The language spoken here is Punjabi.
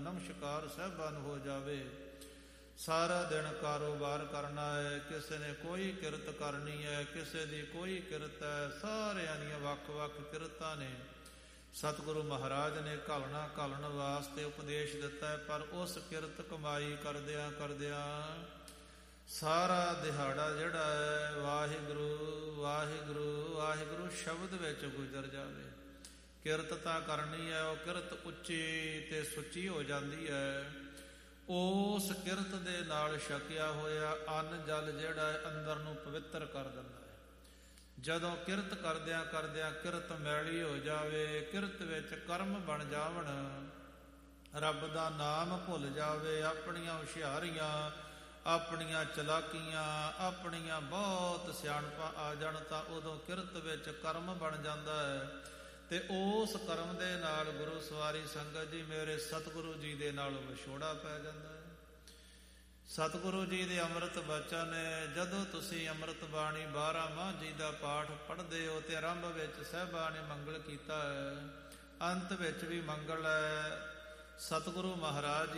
ਨਮਸਕਾਰ ਸਹਿਬਾਨ ਹੋ ਜਾਵੇ। ਸਾਰਾ ਦਿਨ ਕਾਰੋਬਾਰ ਕਰਨਾ ਹੈ, ਕਿਸੇ ਨੇ ਕੋਈ ਕਿਰਤ ਕਰਨੀ ਹੈ, ਕਿਸੇ ਦੀ ਕੋਈ ਕਿਰਤ ਹੈ, ਸਾਰਿਆਂ ਦੀਆਂ ਵੱਖ-ਵੱਖ ਕਿਰਤਾਂ ਨੇ। ਸਤਿਗੁਰੂ ਮਹਾਰਾਜ ਨੇ ਘਾਲਣ ਵਾਸਤੇ ਉਪਦੇਸ਼ ਦਿੱਤਾ ਹੈ, ਪਰ ਉਸ ਕਿਰਤ ਕਮਾਈ ਕਰਦਿਆਂ ਕਰਦਿਆਂ ਸਾਰਾ ਦਿਹਾੜਾ ਜਿਹੜਾ ਹੈ ਵਾਹਿਗੁਰੂ ਵਾਹਿਗੁਰੂ ਵਾਹਿਗੁਰੂ ਸ਼ਬਦ ਵਿੱਚ ਗੁਜ਼ਰ ਜਾਵੇ। ਕਿਰਤ ਤਾਂ ਕਰਨੀ ਹੈ, ਉਹ ਕਿਰਤ ਉੱਚੀ ਤੇ ਸੁੱਚੀ ਹੋ ਜਾਂਦੀ ਹੈ। ਉਸ ਕਿਰਤ ਦੇ ਨਾਲ ਛਕਿਆ ਹੋਇਆ ਅੰਨ ਜਲ ਜਿਹੜਾ ਹੈ ਅੰਦਰ ਨੂੰ ਪਵਿੱਤਰ ਕਰ ਦਿੰਦਾ ਹੈ। ਜਦੋਂ ਕਿਰਤ ਕਰਦਿਆਂ ਕਰਦਿਆਂ ਕਿਰਤ ਮੈਲੀ ਹੋ ਜਾਵੇ, ਕਿਰਤ ਵਿੱਚ ਕਰਮ ਬਣ ਜਾਵਣ, ਰੱਬ ਦਾ ਨਾਮ ਭੁੱਲ ਜਾਵੇ, ਆਪਣੀਆਂ ਹੁਸ਼ਿਆਰੀਆਂ, ਆਪਣੀਆਂ ਚਲਾਕੀਆਂ, ਆਪਣੀਆਂ ਬਹੁਤ ਸਿਆਣਪਾਂ ਆ ਜਾਣ, ਤਾਂ ਉਦੋਂ ਕਿਰਤ ਵਿੱਚ ਕਰਮ ਬਣ ਜਾਂਦਾ ਹੈ। ਤੇ ਉਸ ਕਰਮ ਦੇ ਨਾਲ ਗੁਰੂ ਸਵਾਰੀ ਸੰਗਤ ਜੀ ਮੇਰੇ ਸਤਿਗੁਰੂ ਜੀ ਦੇ ਨਾਲ ਵਿਛੋੜਾ ਪੈ ਜਾਂਦਾ ਹੈ। ਸਤਿਗੁਰੂ ਜੀ ਦੇ ਅੰਮ੍ਰਿਤ ਬਚਨ, ਜਦੋਂ ਤੁਸੀਂ ਅੰਮ੍ਰਿਤ ਬਾਣੀ 12 ਮਾਹ ਜੀ ਦਾ ਪਾਠ ਪੜ੍ਹਦੇ ਹੋ ਤੇ ਆਰੰਭ ਵਿੱਚ ਸਾਹਿਬਾਂ ਨੇ ਮੰਗਲ ਕੀਤਾ ਹੈ, ਅੰਤ ਵਿੱਚ ਵੀ ਮੰਗਲ ਹੈ। ਸਤਿਗੁਰੂ ਮਹਾਰਾਜ